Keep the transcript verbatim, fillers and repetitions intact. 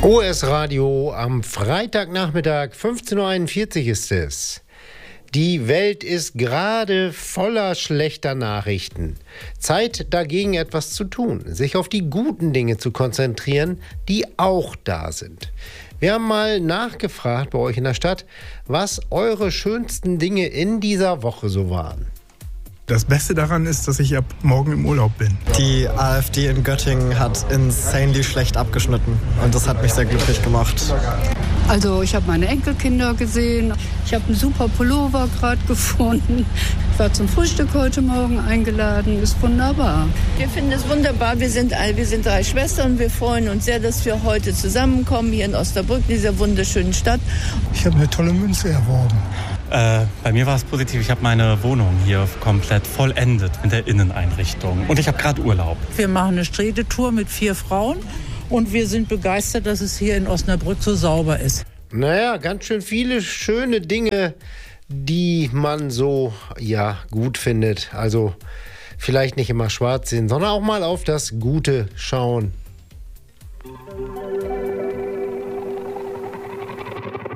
O S Radio am Freitagnachmittag, fünfzehn Uhr einundvierzig ist es. Die Welt ist gerade voller schlechter Nachrichten. Zeit dagegen etwas zu tun, sich auf die guten Dinge zu konzentrieren, die auch da sind. Wir haben mal nachgefragt bei euch in der Stadt, was eure schönsten Dinge in dieser Woche so waren. Das Beste daran ist, dass ich ab morgen im Urlaub bin. Die AfD in Göttingen hat insanely schlecht abgeschnitten und das hat mich sehr glücklich gemacht. Also ich habe meine Enkelkinder gesehen, ich habe einen super Pullover gerade gefunden. Ich war zum Frühstück heute Morgen eingeladen, ist wunderbar. Wir finden es wunderbar, wir sind, wir sind drei Schwestern und wir freuen uns sehr, dass wir heute zusammenkommen hier in Osnabrück, dieser wunderschönen Stadt. Ich habe eine tolle Münze erworben. Äh, bei mir war es positiv, ich habe meine Wohnung hier komplett vollendet mit der Inneneinrichtung und ich habe gerade Urlaub. Wir machen eine Strädetour mit vier Frauen und wir sind begeistert, dass es hier in Osnabrück so sauber ist. Naja, ganz schön viele schöne Dinge, die man so, ja, gut findet. Also vielleicht nicht immer schwarz sehen, sondern auch mal auf das Gute schauen.